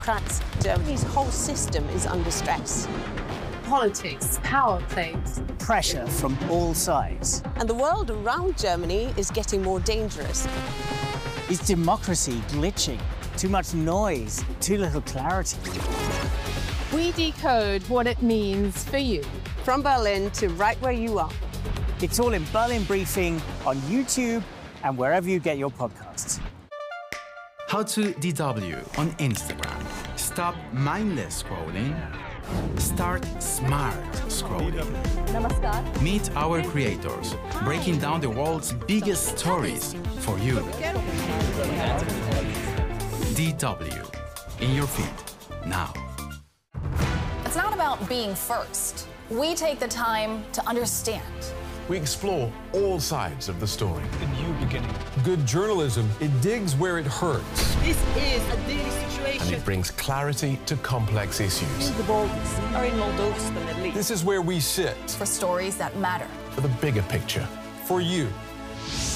cracks. Germany's whole system is under stress. Politics, power plays. Pressure from all sides. And the world around Germany is getting more dangerous. Is democracy glitching? Too much noise, too little clarity. We decode what it means for you. From Berlin to right where you are. It's all in Berlin Briefing on YouTube and wherever you get your podcasts. How to DW on Instagram. Stop mindless scrolling. Start smart scrolling. Namaskar. Meet our creators, breaking down the world's biggest stories for you. DW, in your feed, now. It's not about being first. We take the time to understand. We explore all sides of the story. A new beginning. Good journalism, it digs where it hurts. This is a daily situation. And it brings clarity to complex issues. The Baltics are in Moldova, the Middle East. This is where we sit. For stories that matter. For the bigger picture. For you.